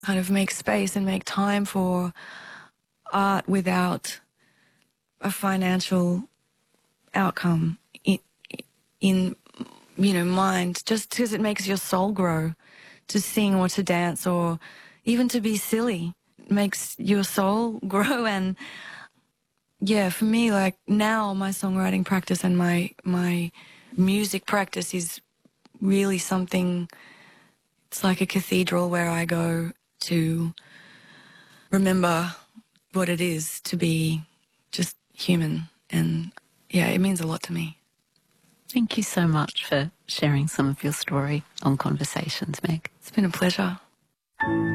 kind of make space and make time for art without a financial outcome in mind, just because it makes your soul grow. To sing or to dance or even to be silly makes your soul grow. And yeah, for me, like now my songwriting practice and my music practice is really something. It's like a cathedral where I go to remember what it is to be just human. And yeah, it means a lot to me. Thank you so much for sharing some of your story on Conversations, Meg. It's been a pleasure.